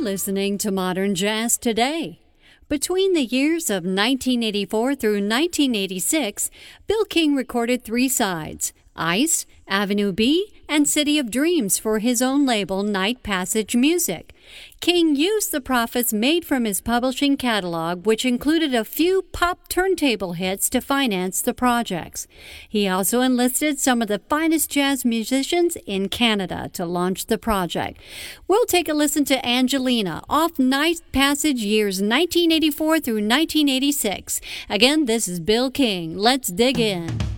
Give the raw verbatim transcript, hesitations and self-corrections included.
listening to Modern Jazz Today. Between the years of nineteen eighty-four through nineteen eighty-six, Bill King recorded three sides, Ice, Avenue B, and City of Dreams for his own label, Night Passage Music. King used the profits made from his publishing catalog, which included a few pop turntable hits, to finance the projects. He also enlisted some of the finest jazz musicians in Canada to launch the project. We'll take a listen to Angelina off Night Passage years nineteen eighty-four through nineteen eighty-six. Again, this is Bill King. Let's dig in.